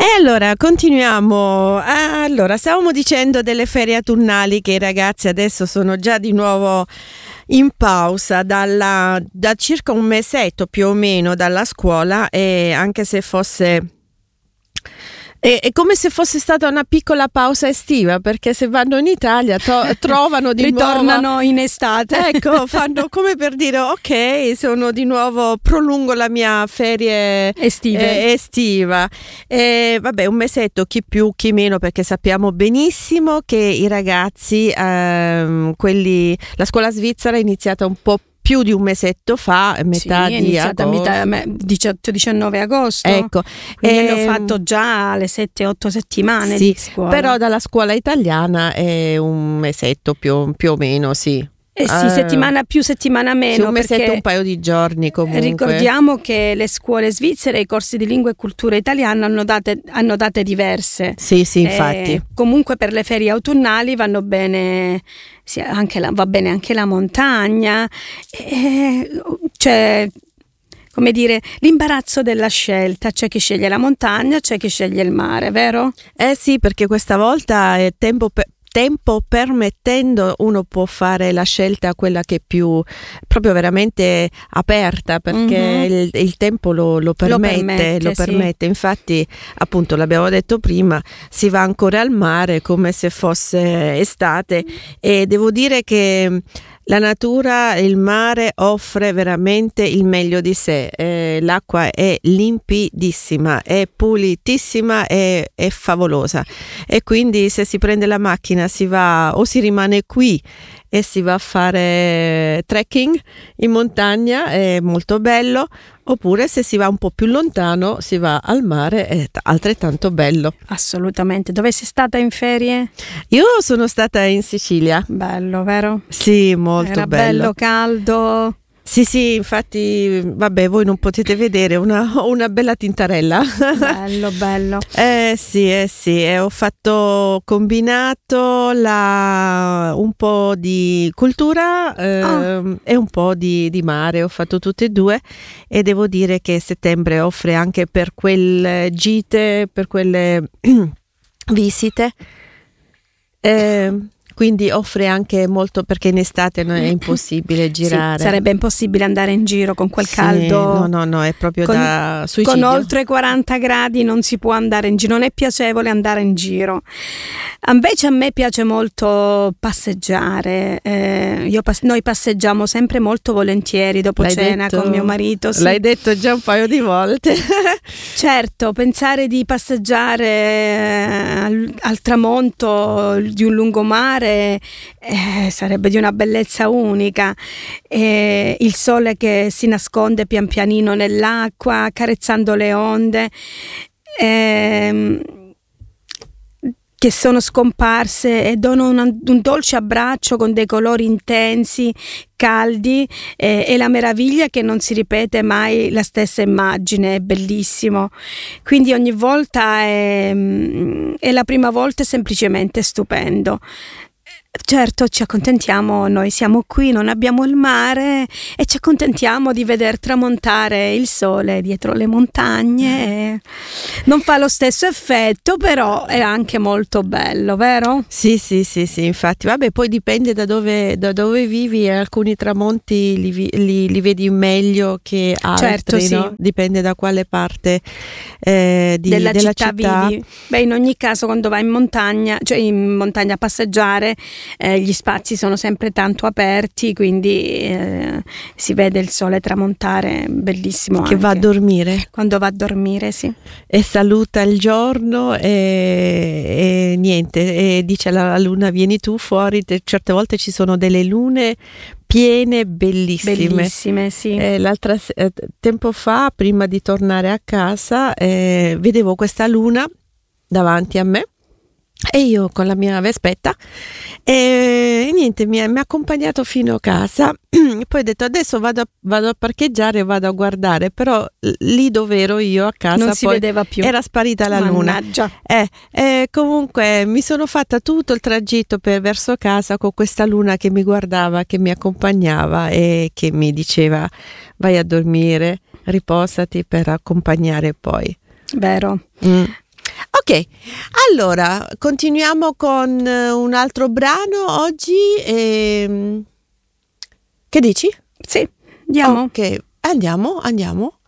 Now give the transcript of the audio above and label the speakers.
Speaker 1: E allora continuiamo. Allora, stavamo dicendo delle ferie autunnali che i ragazzi adesso sono già di nuovo in pausa da circa un mesetto più o meno dalla scuola, e anche se fosse è come se fosse stata una piccola pausa estiva, perché se vanno in Italia trovano di
Speaker 2: ritornano
Speaker 1: nuovo,
Speaker 2: in estate.
Speaker 1: ecco, fanno come per dire ok, sono di nuovo, prolungo la mia ferie estiva. Vabbè, un mesetto, chi più chi meno, perché sappiamo benissimo che i ragazzi, la scuola svizzera è iniziata un po' più di un mesetto fa, metà di agosto.
Speaker 2: 18-19 agosto.
Speaker 1: Ecco.
Speaker 2: Quindi hanno fatto già le 7-8 settimane di scuola.
Speaker 1: Però dalla scuola italiana è un mesetto più o meno, sì.
Speaker 2: Settimana più, settimana meno.
Speaker 1: Sì, un mesetto, un paio di giorni comunque.
Speaker 2: Ricordiamo che le scuole svizzere, i corsi di lingua e cultura italiana hanno date diverse.
Speaker 1: Sì, infatti.
Speaker 2: Comunque per le ferie autunnali vanno bene, va bene anche la montagna. Cioè, come dire, l'imbarazzo della scelta, c'è chi sceglie la montagna, c'è chi sceglie il mare, vero?
Speaker 1: Sì, perché questa volta è tempo permettendo, uno può fare la scelta quella che è più proprio veramente aperta, perché il tempo lo permette. Infatti, appunto, l'abbiamo detto prima, si va ancora al mare come se fosse estate, e devo dire che la natura, il mare offre veramente il meglio di sé. L'acqua è limpidissima, è pulitissima, è favolosa, e quindi se si prende la macchina si va o si rimane qui e si va a fare trekking in montagna, è molto bello, oppure se si va un po' più lontano si va al mare, è altrettanto bello.
Speaker 2: Assolutamente. Dove sei stata in ferie?
Speaker 1: Io sono stata in Sicilia.
Speaker 2: Bello, vero?
Speaker 1: Sì, molto
Speaker 2: Era
Speaker 1: bello,
Speaker 2: caldo.
Speaker 1: Sì, infatti, vabbè, voi non potete vedere una bella tintarella.
Speaker 2: Bello.
Speaker 1: Sì, ho fatto combinato un po' di cultura e un po' di mare, ho fatto tutte e due, e devo dire che settembre offre anche per quelle gite, per quelle visite. Quindi offre anche molto, perché in estate non è impossibile girare.
Speaker 2: Sì, sarebbe impossibile andare in giro con quel caldo.
Speaker 1: No, è proprio da suicidio.
Speaker 2: Con oltre 40 gradi non si può andare in giro, non è piacevole andare in giro. Invece a me piace molto passeggiare. Noi passeggiamo sempre molto volentieri dopo cena con mio marito. Sì.
Speaker 1: L'hai detto già un paio di volte.
Speaker 2: Certo, pensare di passeggiare al tramonto di un lungomare sarebbe di una bellezza unica, il sole che si nasconde pian pianino nell'acqua accarezzando le onde che sono scomparse e donano un dolce abbraccio con dei colori intensi, caldi, e la meraviglia che non si ripete mai la stessa immagine, è bellissimo. Quindi ogni volta è la prima volta, è semplicemente stupendo. Certo, ci accontentiamo, noi siamo qui, non abbiamo il mare e ci accontentiamo di veder tramontare il sole dietro le montagne. Non fa lo stesso effetto, però è anche molto bello, vero?
Speaker 1: Sì, infatti, vabbè, poi dipende da dove vivi, alcuni tramonti li vedi meglio che altri,
Speaker 2: certo, sì.
Speaker 1: No? Dipende da quale parte della città
Speaker 2: vivi. Beh, in ogni caso, quando vai in montagna a passeggiare, gli spazi sono sempre tanto aperti, quindi si vede il sole tramontare, bellissimo.
Speaker 1: Che
Speaker 2: anche
Speaker 1: va a dormire.
Speaker 2: Quando va a dormire, sì.
Speaker 1: E saluta il giorno e niente, e dice alla luna vieni tu fuori. Certe volte ci sono delle lune piene, bellissime,
Speaker 2: sì.
Speaker 1: L'altro tempo fa, prima di tornare a casa, vedevo questa luna davanti a me, e io con la mia vespetta, e niente, mi ha accompagnato fino a casa. Poi ho detto adesso vado a parcheggiare e vado a guardare, però lì dove ero io a casa
Speaker 2: non si vedeva più,
Speaker 1: era sparita la
Speaker 2: Mannaggia.
Speaker 1: Luna. Comunque mi sono fatta tutto il tragitto verso casa con questa luna che mi guardava, che mi accompagnava e che mi diceva vai a dormire, riposati per accompagnare poi.
Speaker 2: Vero.
Speaker 1: Ok, allora continuiamo con un altro brano oggi. Che dici?
Speaker 2: Sì, andiamo.
Speaker 1: Ok, andiamo.